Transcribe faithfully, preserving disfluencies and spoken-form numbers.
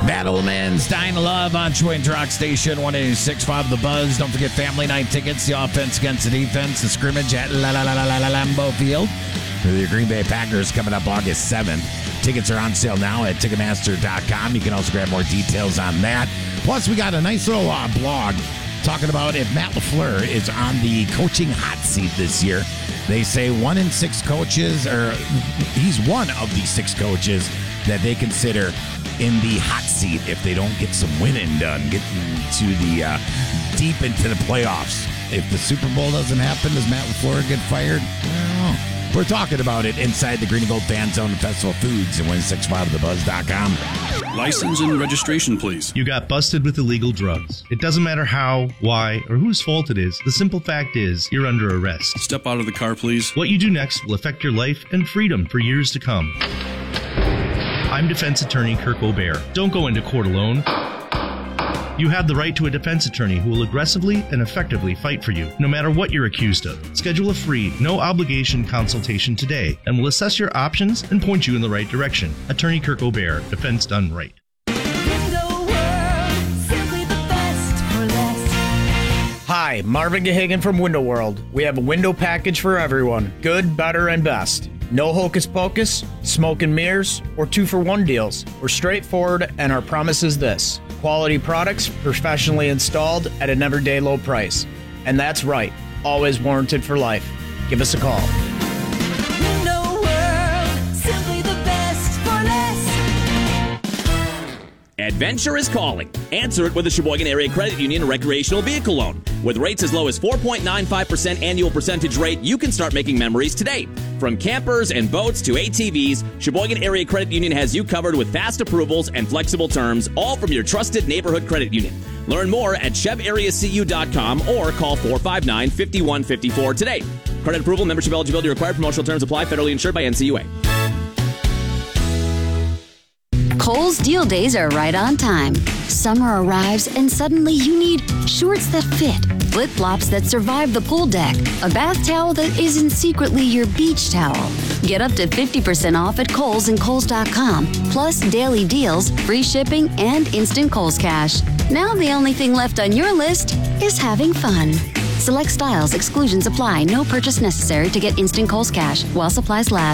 Battleman's Dying to Love on Chewing Rock Station one eighty-six point five The Buzz. Don't forget Family Night tickets, the offense against the defense, the scrimmage at La La La La La La Lambeau Field. The Green Bay Packers coming up August seventh. Tickets are on sale now at Ticketmaster dot com. You can also grab more details on that. Plus, we got a nice little uh, blog talking about if Matt LaFleur is on the coaching hot seat this year. They say one in six coaches, or he's one of the six coaches that they consider in the hot seat if they don't get some winning done, getting to the uh, deep into the playoffs. If the Super Bowl doesn't happen, does Matt LaFleur get fired? I don't know. We're talking about it inside the Green and Gold Fan Zone Festival Foods and one six five the buzz dot com. License and registration, please. You got busted with illegal drugs. It doesn't matter how, why, or whose fault it is. The simple fact is, you're under arrest. Step out of the car, please. What you do next will affect your life and freedom for years to come. I'm defense attorney Kirk O'Bear. Don't go into court alone. You have the right to a defense attorney who will aggressively and effectively fight for you, no matter what you're accused of. Schedule a free, no-obligation consultation today, and we'll assess your options and point you in the right direction. Attorney Kirk O'Bear, defense done right. Hi, Marvin Gahagan from Window World. We have a window package for everyone. Good, better, and best. No hocus pocus, smoke and mirrors, or two-for-one deals. We're straightforward, and our promise is this. Quality products, professionally installed at an everyday low price. And that's right, always warranted for life. Give us a call. Window World, simply the best for less. Adventure is calling. Answer it with a Sheboygan Area Credit Union recreational vehicle loan. With rates as low as four point nine five percent annual percentage rate, you can start making memories today. From campers and boats to A T Vs, Sheboygan Area Credit Union has you covered with fast approvals and flexible terms, all from your trusted neighborhood credit union. Learn more at chev area c u dot com or call four five nine, five one five four today. Credit approval, membership eligibility required, promotional terms apply, federally insured by N C U A. Kohl's Deal Days are right on time. Summer arrives and suddenly you need shorts that fit, flip-flops that survive the pool deck, a bath towel that isn't secretly your beach towel. Get up to fifty percent off at Kohl's and Kohl's dot com, plus daily deals, free shipping, and instant Kohl's Cash. Now the only thing left on your list is having fun. Select styles, exclusions apply, no purchase necessary to get instant Kohl's Cash while supplies last.